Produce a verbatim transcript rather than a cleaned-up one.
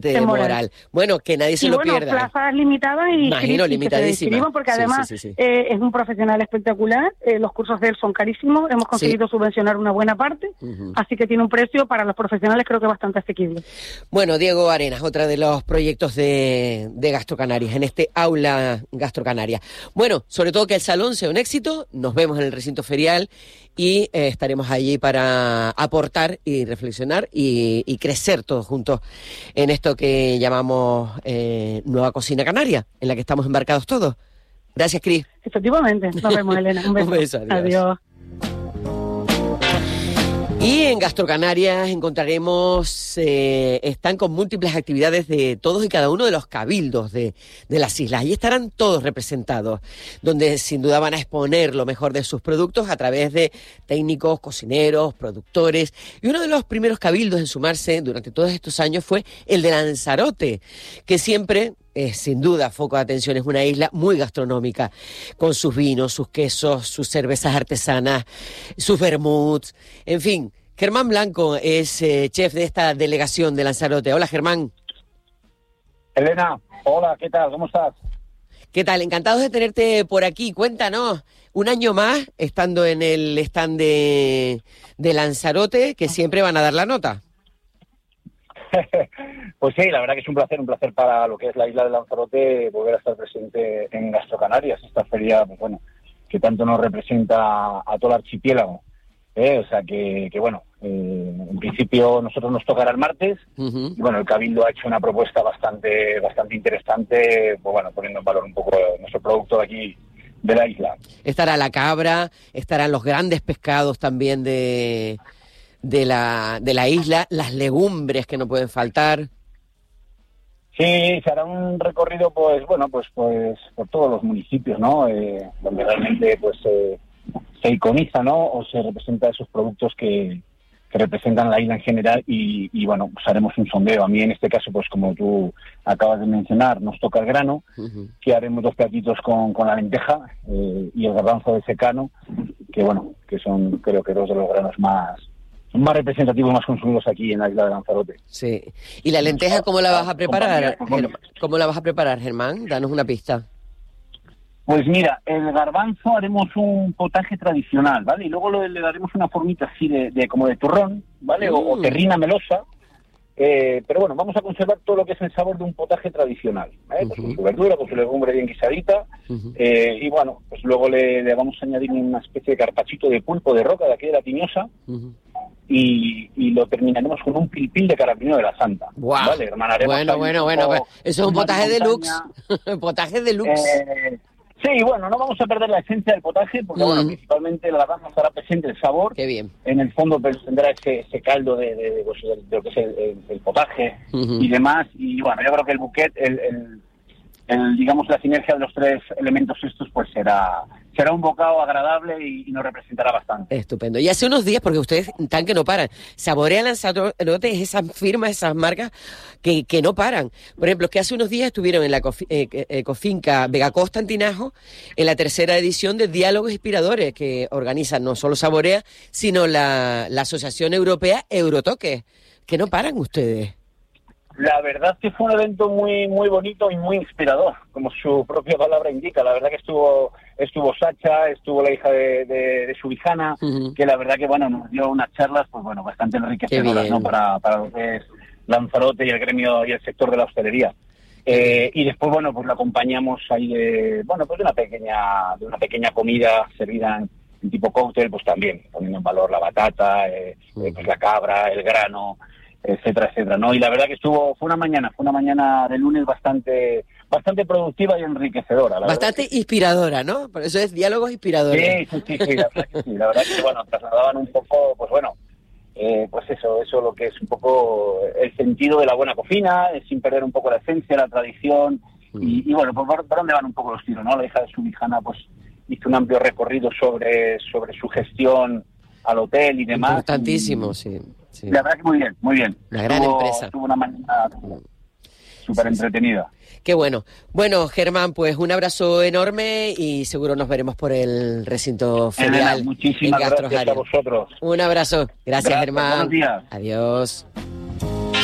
temporal. Temporal. Bueno, que nadie se y lo bueno, pierda. plazas limitadas y, Imagino, y limitadísimas. porque Sí, además sí, sí, sí. Eh, es un profesional espectacular, eh, los cursos de él son carísimos, hemos conseguido sí. subvencionar una buena parte, uh-huh. así que tiene un precio para los profesionales creo que bastante asequible. Bueno, Diego Arenas, otra de los proyectos de, de Gastrocanarias, en este aula Gastrocanaria. Bueno, sobre todo que el salón sea un éxito, nos vemos en el recinto ferial y eh, estaremos allí para aportar y reflexionar y, y crecer todos juntos en esto que llamamos eh, Nueva Cocina Canaria, en la que estamos embarcados todos. Gracias, Cris. Efectivamente. Nos vemos, Elena. Un beso. Un beso, adiós. Adiós. Y en Gastrocanarias encontraremos, eh, están con múltiples actividades de todos y cada uno de los cabildos de, de las islas. Allí estarán todos representados, donde sin duda van a exponer lo mejor de sus productos a través de técnicos, cocineros, productores. Y uno de los primeros cabildos en sumarse durante todos estos años fue el de Lanzarote, que siempre... es sin duda foco de atención, es una isla muy gastronómica, con sus vinos, sus quesos, sus cervezas artesanas, sus vermuts, en fin. Germán Blanco es eh, chef de esta delegación de Lanzarote. Hola, Germán. Elena, hola, ¿qué tal? ¿Cómo estás? ¿Qué tal? Encantados de tenerte por aquí. Cuéntanos, un año más estando en el stand de, de Lanzarote, que siempre van a dar la nota. Pues sí, la verdad que es un placer, un placer para lo que es la isla de Lanzarote volver a estar presente en Gastrocanarias, esta feria, pues bueno, que tanto nos representa a todo el archipiélago. ¿eh? O sea que, que bueno, eh, en principio nosotros nos tocará el martes, uh-huh. y bueno, el Cabildo ha hecho una propuesta bastante, bastante interesante, pues bueno, poniendo en valor un poco nuestro producto de aquí, de la isla. Estará la cabra, estarán los grandes pescados también de... de la de la isla, las legumbres que no pueden faltar. Sí, se hará un recorrido, pues bueno, pues pues por todos los municipios, ¿no? Eh, donde realmente pues eh, se iconiza, ¿no? O se representa esos productos que, que representan la isla en general y, y bueno, pues haremos un sondeo. A mí en este caso, pues como tú acabas de mencionar, nos toca el grano, uh-huh. que haremos dos platitos con, con la lenteja eh, y el garbanzo de secano, que bueno, que son creo que dos de los granos más más representativos, más consumidos aquí en la isla de Lanzarote. Sí. ¿Y la lenteja cómo la vas a preparar? ¿Cómo la vas a preparar, Germán? Danos una pista. Pues mira, el garbanzo haremos un potaje tradicional, ¿vale? Y luego le, le daremos una formita así de, de como de turrón, ¿vale? Mm. O, o terrina melosa. Eh, pero bueno, vamos a conservar todo lo que es el sabor de un potaje tradicional, ¿eh? Uh-huh. Pues con su verdura, con su legumbre bien guisadita. Uh-huh. Eh, y bueno, pues luego le, le vamos a añadir una especie de carpachito de pulpo de roca de aquí de la Tiñosa. Uh-huh. Y, y lo terminaremos con un pilpil de carapinero de la Santa. Wow. ¿Vale? Hermanaremos bueno, bueno, bueno, bueno. Eso es un potaje deluxe. Potaje deluxe. Eh, sí, bueno, no vamos a perder la esencia del potaje, porque mm. bueno, principalmente la garbanzo estará presente el sabor. Qué bien. En el fondo pues, tendrá ese, ese caldo de, de, de, pues, de, de lo que es el, el, el potaje uh-huh. y demás. Y bueno, yo creo que el bouquet, el, el, el, digamos, la sinergia de los tres elementos estos, pues será... será un bocado agradable y, y nos representará bastante. Estupendo. Y hace unos días, porque ustedes tan que no paran, Saborea Lanzarote es esas firmas, esas marcas que, que no paran. Por ejemplo, que hace unos días estuvieron en la cofi, eh, eh, Cofinca Vegacosta en Tinajo, en la tercera edición de Diálogos Inspiradores, que organizan no solo Saborea, sino la, la Asociación Europea Eurotoque. Que no paran ustedes. La verdad que fue un evento muy muy bonito y muy inspirador, como su propia palabra indica. La verdad que estuvo estuvo Sacha, estuvo la hija de, de, de su hijana, uh-huh. que la verdad que bueno nos dio unas charlas pues bueno bastante enriquecedoras, ¿no? para, para lo que es Lanzarote y el gremio y el sector de la hostelería. Eh, y después bueno pues lo acompañamos ahí de bueno pues de una pequeña de una pequeña comida servida en, en tipo cóctel, pues también poniendo en valor la batata, eh, uh-huh. eh, pues la cabra, el grano, etcétera, etcétera, ¿no? Y la verdad que estuvo, fue una mañana, fue una mañana de lunes bastante bastante productiva y enriquecedora. La bastante verdad. Inspiradora, ¿no? Por eso es diálogos inspiradores. Sí, sí, sí, sí, la verdad que sí. La verdad que, bueno, trasladaban un poco, pues bueno, eh, pues eso, eso lo que es un poco el sentido de la buena cocina, sin perder un poco la esencia, la tradición, mm. y, y bueno, pues por, por dónde van un poco los tiros, ¿no? La hija de su hijana, pues, hizo un amplio recorrido sobre, sobre su gestión al hotel y demás. Importantísimo, y, sí. Sí. La verdad que muy bien, muy bien. Una gran tuvo, empresa. Tuvo una mañana súper entretenida. Qué bueno. Bueno, Germán, pues un abrazo enorme y seguro nos veremos por el recinto ferial. Elena, muchísimas gracias a vosotros. Un abrazo. Gracias, gracias, Germán. Buenos días. Adiós.